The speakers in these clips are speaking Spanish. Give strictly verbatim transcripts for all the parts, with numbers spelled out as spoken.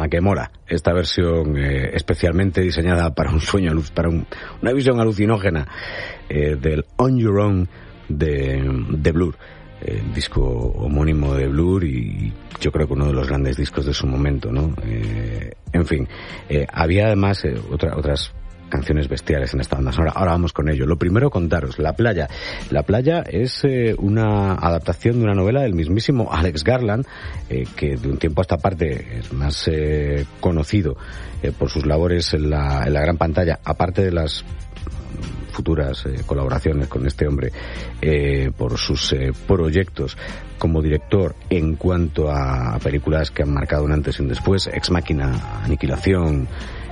tema que mola. Esta versión eh, especialmente diseñada para un sueño, para un, una visión alucinógena eh, del On Your Own de, de Blur. El disco homónimo de Blur y yo creo que uno de los grandes discos de su momento, ¿no? Eh, en fin, eh, había además eh, otra, otras canciones bestiales en esta banda sonora. Ahora vamos con ello. Lo primero, contaros, La Playa. La Playa es eh, una adaptación de una novela del mismísimo Alex Garland, eh, que de un tiempo a esta parte es más eh, conocido eh, por sus labores en la, en la gran pantalla, aparte de las futuras eh, colaboraciones con este hombre, eh, por sus eh, proyectos como director en cuanto a películas que han marcado un antes y un después. Ex Máquina, Aniquilación,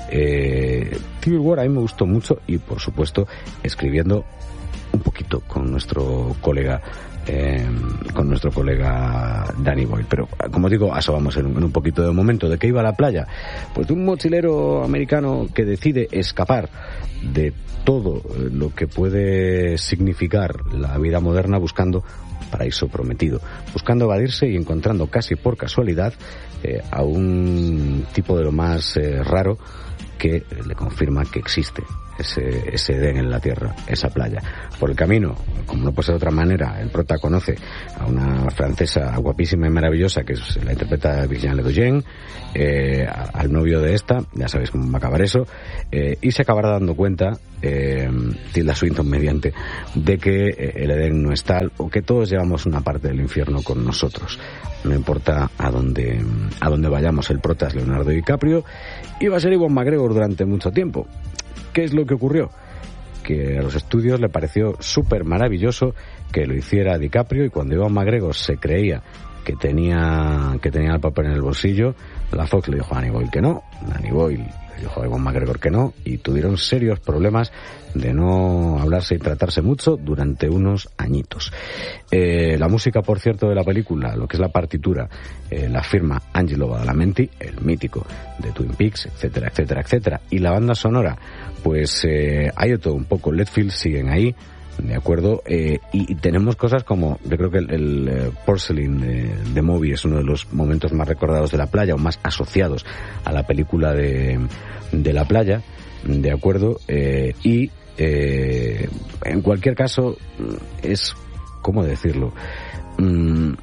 eh, Civil War a mí me gustó mucho, y por supuesto escribiendo un poquito con nuestro colega Eh, con nuestro colega Danny Boyle. Pero como digo, a eso vamos en un, en un poquito de momento. ¿De qué iba La Playa? Pues de un mochilero americano que decide escapar de todo lo que puede significar la vida moderna buscando un paraíso prometido, buscando evadirse y encontrando casi por casualidad eh, a un tipo de lo más eh, raro que le confirma que existe ese, ese Edén en la tierra, esa playa. Por el camino, como no puede ser de otra manera, el prota conoce a una francesa guapísima y maravillosa que es, la interpreta Virginie Ledoyen, eh, al novio de esta, ya sabéis cómo va a acabar eso, eh, y se acabará dando cuenta, eh, Tilda Swinton mediante, de que eh, el Edén no es tal, o que todos llevamos una parte del infierno con nosotros. No importa a dónde, a dónde vayamos, el prota es Leonardo DiCaprio, y va a ser Ewan McGregor durante mucho tiempo. ¿Qué es lo que ocurrió? Que a los estudios le pareció súper maravilloso que lo hiciera DiCaprio, y cuando Ewan McGregor se creía que tenía que tenía el papel en el bolsillo, la Fox le dijo a Danny Boyle que no, Danny Boyle le dijo a Ewan McGregor que no, y tuvieron serios problemas de no hablarse y tratarse mucho durante unos añitos. Eh, la música, por cierto, de la película, lo que es la partitura, eh, la firma Angelo Badalamenti, el mítico de Twin Peaks, etcétera, etcétera, etcétera. Y la banda sonora, pues eh, hay de todo un poco. Leadfield siguen ahí, de acuerdo, eh, y, y tenemos cosas como, yo creo que el, el eh, Porcelain de, de Movie es uno de los momentos más recordados de La Playa, o más asociados a la película de, de La Playa, de acuerdo, eh, y eh, en cualquier caso es, ¿cómo decirlo? Mm,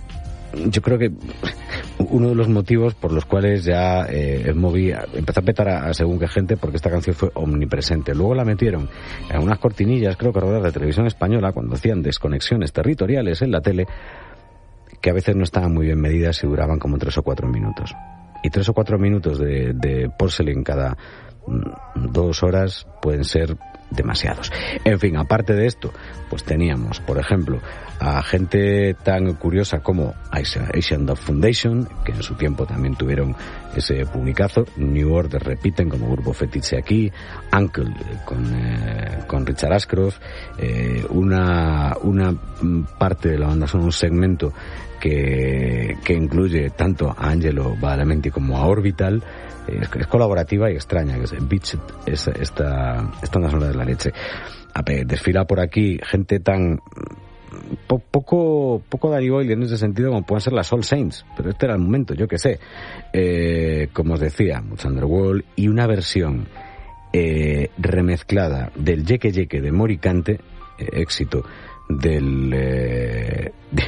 yo creo que uno de los motivos por los cuales ya eh, el Movie empezó a petar a, a según qué gente, porque esta canción fue omnipresente. Luego la metieron en unas cortinillas, creo que rodadas de televisión española, cuando hacían desconexiones territoriales en la tele, que a veces no estaban muy bien medidas y duraban como tres o cuatro minutos. Y tres o cuatro minutos de, de Porcelain cada mm, dos horas pueden ser demasiados. En fin, aparte de esto, pues teníamos, por ejemplo, a gente tan curiosa como Asian Dog Foundation, que en su tiempo también tuvieron ese publicazo. New Order repiten como grupo fetiche aquí, Uncle con, eh, con Richard Ashcroft, eh, una, una parte de la banda son un segmento que, que incluye tanto a Angelo Badalamenti como a Orbital. Es, es colaborativa y extraña, que es Beach, es, esta, esta banda sonora de la leche. A ver, desfila por aquí gente tan po, poco poco Danny Boyle en ese sentido como pueden ser las All Saints, pero este era el momento, yo que sé. Eh, como os decía, mucho Underworld y una versión eh, remezclada del Yeke Yeke de Moricante, eh, éxito del, eh, de,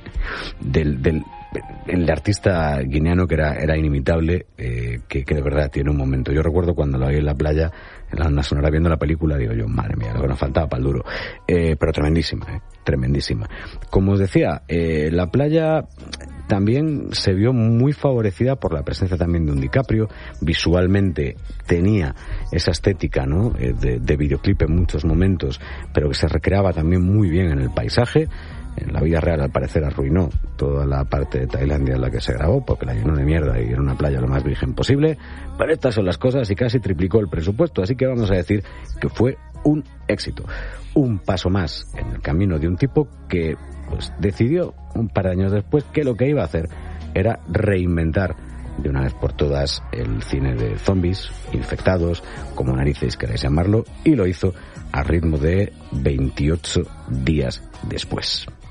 del del el artista guineano que era era inimitable, eh, que, que de verdad tiene un momento. Yo recuerdo cuando lo vi en la playa, en la banda sonora, viendo la película, digo yo, madre mía, lo que nos faltaba para el duro. Eh, pero tremendísima, eh, tremendísima. Como os decía, eh, la playa también se vio muy favorecida por la presencia también de un DiCaprio. Visualmente tenía esa estética, ¿no?, eh, de, de videoclip en muchos momentos, pero que se recreaba también muy bien en el paisaje. En la vida real, al parecer, arruinó toda la parte de Tailandia en la que se grabó, porque la llenó de mierda y era una playa lo más virgen posible. Pero estas son las cosas, y casi triplicó el presupuesto, así que vamos a decir que fue un éxito. Un paso más en el camino de un tipo que pues decidió, un par de años después, que lo que iba a hacer era reinventar de una vez por todas el cine de zombies, infectados, como narices queráis llamarlo, y lo hizo a ritmo de veintiocho días después.